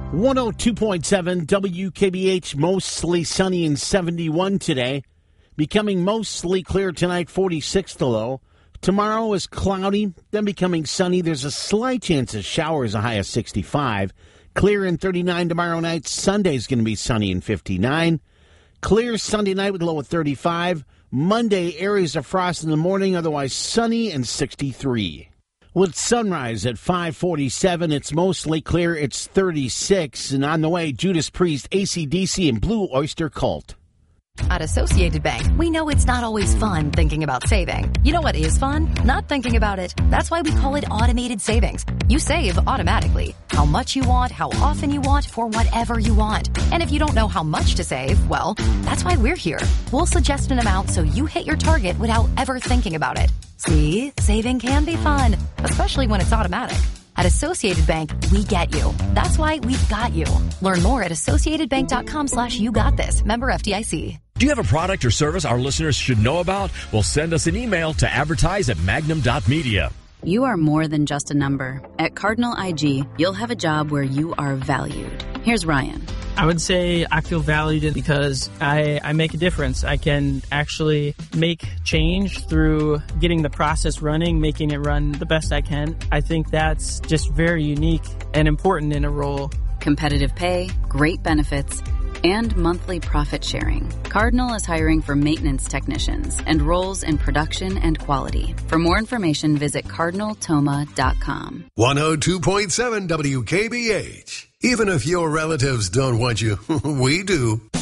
102.7 WKBH, mostly sunny and 71 today. Becoming mostly clear tonight, 46 the low. Tomorrow is cloudy, then becoming sunny. There's a slight chance of showers, a high of 65. Clear and 39 tomorrow night. Sunday's going to be sunny and 59. Clear Sunday night with a low of 35. Monday, areas of frost in the morning, otherwise sunny and 63. With sunrise at 5:47, it's mostly clear. It's 36. And on the way, Judas Priest, AC/DC, and Blue Oyster Cult. At Associated Bank, we know it's not always fun thinking about saving. You know what is fun? Not thinking about it. That's why we call it automated savings. You save automatically. How much you want, how often you want, for whatever you want. And if you don't know how much to save, well, that's why we're here. We'll suggest an amount so you hit your target without ever thinking about it. See, saving can be fun, especially when it's automatic. At Associated Bank, we get you. That's why we've got you. Learn more at associatedbank.com/YouGotThis. Member FDIC. Do you have a product or service our listeners should know about? Well, send us an email to advertise@magnum.media. You are more than just a number. At Cardinal IG, you'll have a job where you are valued. Here's Ryan. I would say I feel valued because I make a difference. I can actually make change through getting the process running, making it run the best I can. I think that's just very unique and important in a role. Competitive pay, great benefits, and monthly profit sharing. Cardinal is hiring for maintenance technicians and roles in production and quality. For more information, visit cardinaltoma.com. 102.7 WKBH. Even if your relatives don't want you, we do.